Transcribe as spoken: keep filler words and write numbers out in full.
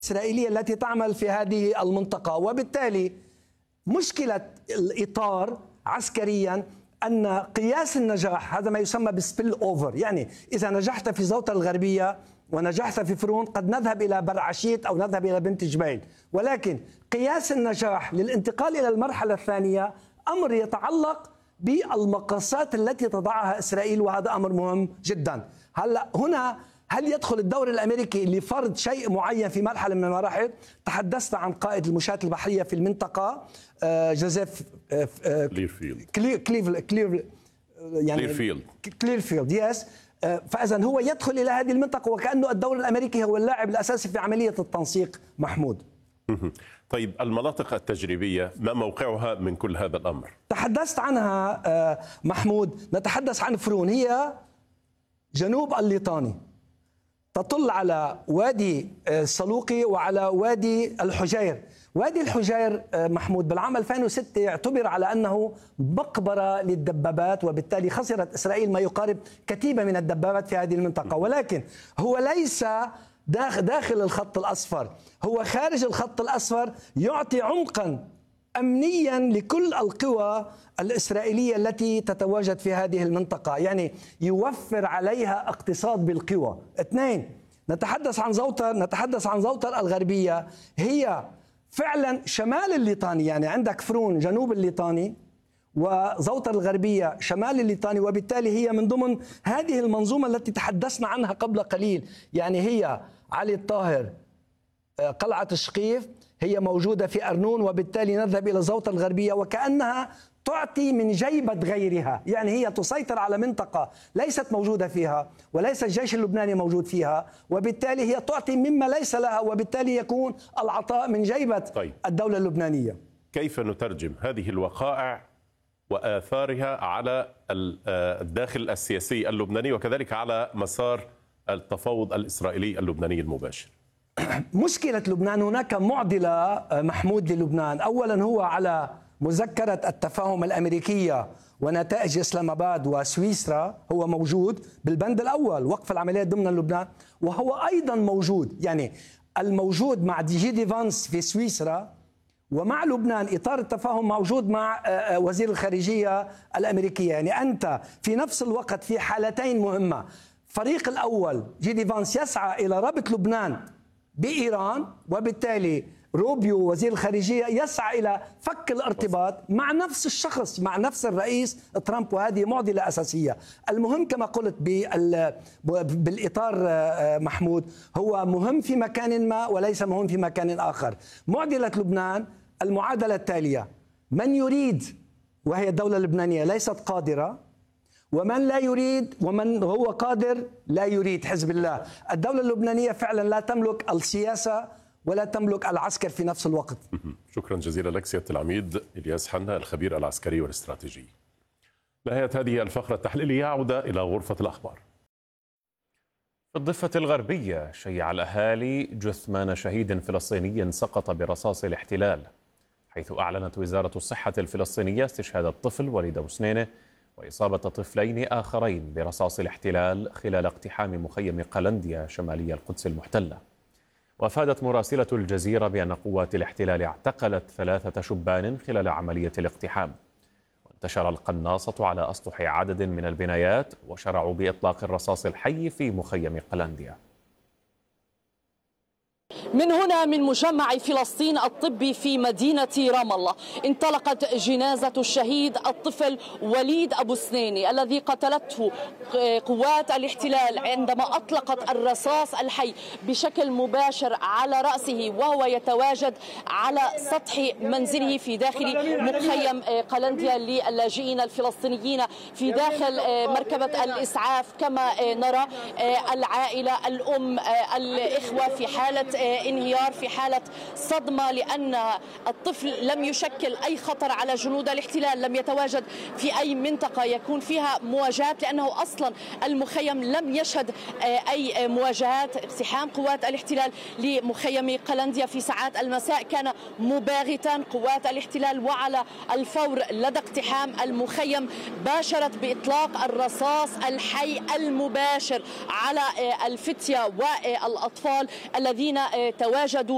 الإسرائيلية التي تعمل في هذه المنطقة. وبالتالي مشكلة الإطار عسكريا أن قياس النجاح هذا ما يسمى بالسبيل أوفر، يعني إذا نجحت في زوطة الغربية ونجحت في فرون قد نذهب إلى برعشيت أو نذهب إلى بنت جبيل، ولكن قياس النجاح للانتقال إلى المرحلة الثانية أمر يتعلق بالمقاسات التي تضعها إسرائيل، وهذا أمر مهم جدا. هلا هنا هل يدخل الدور الأمريكي لفرض شيء معين في مرحلة من المراحل؟ تحدثنا عن قائد المشاة البحرية في المنطقة جوزيف كليرفيلد كليف كلير يعني كليرفيلد كليرفيلد يس. فإذا هو يدخل إلى هذه المنطقة وكأنه الدور الأمريكي هو اللاعب الأساسي في عملية التنسيق. محمود، طيب المناطق التجريبية ما موقعها من كل هذا الأمر؟ تحدثت عنها محمود. نتحدث عن فرون، هي جنوب الليطاني، تطل على وادي الصلوقي وعلى وادي الحجير. وادي الحجير محمود بالعام ألفين وستة اعتبر على أنه مقبرة للدبابات، وبالتالي خسرت إسرائيل ما يقارب كتيبة من الدبابات في هذه المنطقة، ولكن هو ليس داخل الخط الأصفر، هو خارج الخط الأصفر، يعطي عمقا أمنيا لكل القوى الإسرائيلية التي تتواجد في هذه المنطقة، يعني يوفر عليها اقتصاد بالقوى. اثنين، نتحدث عن زوطر نتحدث عن زوطر الغربية، هي فعلا شمال الليطاني، يعني عندك فرون جنوب الليطاني وزوطر الغربية شمال الليطاني، وبالتالي هي من ضمن هذه المنظومة التي تحدثنا عنها قبل قليل، يعني هي علي الطاهر، قلعة الشقيف، هي موجودة في أرنون، وبالتالي نذهب إلى زوطة الغربية وكأنها تعطي من جيبة غيرها، يعني هي تسيطر على منطقة ليست موجودة فيها وليس الجيش اللبناني موجود فيها، وبالتالي هي تعطي مما ليس لها، وبالتالي يكون العطاء من جيبة طيب. الدولة اللبنانية. كيف نترجم هذه الوقائع وآثارها على الداخل السياسي اللبناني وكذلك على مسار التفاوض الإسرائيلي اللبناني المباشر؟ مشكلة لبنان، هناك معضلة محمود للبنان. أولا هو على مذكرة التفاهم الأمريكية ونتائج إسلام آباد وسويسرا، هو موجود بالبند الأول وقف العمليات ضمن لبنان، وهو أيضا موجود، يعني الموجود مع جي دي فانس في سويسرا ومع لبنان إطار التفاهم موجود مع وزير الخارجية الأمريكية. يعني أنت في نفس الوقت في حالتين مهمة، فريق الأول جي دي فانس يسعى إلى ربط لبنان بإيران، وبالتالي روبيو وزير الخارجية يسعى إلى فك الارتباط مع نفس الشخص، مع نفس الرئيس ترامب، وهذه معضلة أساسية. المهم كما قلت بالإطار محمود، هو مهم في مكان ما وليس مهم في مكان آخر. معضلة لبنان المعادلة التالية: من يريد وهي الدولة اللبنانية ليست قادرة، ومن لا يريد ومن هو قادر لا يريد حزب الله. الدولة اللبنانية فعلا لا تملك السياسة ولا تملك العسكر في نفس الوقت. شكرا جزيلا لك سيادة العميد إلياس حنا الخبير العسكري والاستراتيجي. نهاية هذه الفقرة التحليلية، عودة إلى غرفة الأخبار. في الضفة الغربية شيع الأهالي جثمان شهيد فلسطيني سقط برصاص الاحتلال، حيث أعلنت وزارة الصحة الفلسطينية استشهاد الطفل وليد أبو سنينة وإصابة طفلين آخرين برصاص الاحتلال خلال اقتحام مخيم قلنديا شمالي القدس المحتلة. وأفادت مراسلة الجزيرة بأن قوات الاحتلال اعتقلت ثلاثة شبان خلال عملية الاقتحام. وانتشر القناصة على أسطح عدد من البنايات وشرعوا بإطلاق الرصاص الحي في مخيم قلنديا. من هنا من مجمع فلسطين الطبي في مدينة رام الله انطلقت جنازة الشهيد الطفل وليد أبو سنينة الذي قتلته قوات الاحتلال عندما أطلقت الرصاص الحي بشكل مباشر على رأسه وهو يتواجد على سطح منزله في داخل مخيم قلنديا للاجئين الفلسطينيين في داخل مركبة الإسعاف. كما نرى العائلة، الأم، الإخوة في حالة انهيار، في حالة صدمة، لأن الطفل لم يشكل أي خطر على جنود الاحتلال، لم يتواجد في أي منطقة يكون فيها مواجهات، لأنه أصلا المخيم لم يشهد أي مواجهات. اقتحام قوات الاحتلال لمخيم قلنديا في ساعات المساء كان مباغتا. قوات الاحتلال وعلى الفور لدى اقتحام المخيم باشرت بإطلاق الرصاص الحي المباشر على الفتية والأطفال الذين تواجدوا